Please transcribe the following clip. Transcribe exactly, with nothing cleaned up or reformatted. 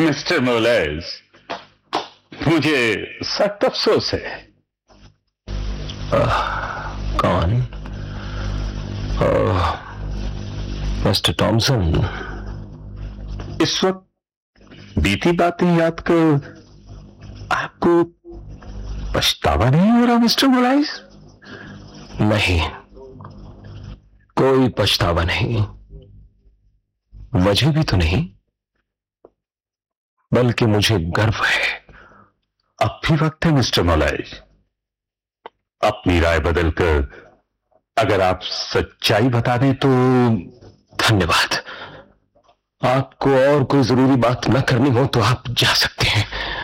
Mister मोलेस, मुझे सख्त अफसोस है। आह, कौन? ओह, मिस्टर टॉमसन। इस वक्त बीती बातें याद कर आपको पछतावा नहीं हो रहा मिस्टर मोलेस? नहीं, कोई पछतावा नहीं। वजह भी तो नहीं, बल्कि मुझे गर्व है। अब भी वक्त है मिस्टर मोलेस। अपनी राय बदलकर अगर आप सच्चाई बता दें तो। धन्यवाद। आपको और कोई जरूरी बात न करनी हो तो आप जा सकते हैं।